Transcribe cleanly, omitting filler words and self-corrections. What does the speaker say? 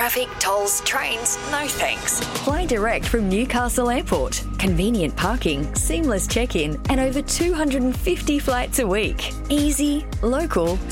traffic, tolls, trains, no thanks. Fly direct from Newcastle Airport. Convenient parking, seamless check-in, and over 250 flights a week. Easy, local,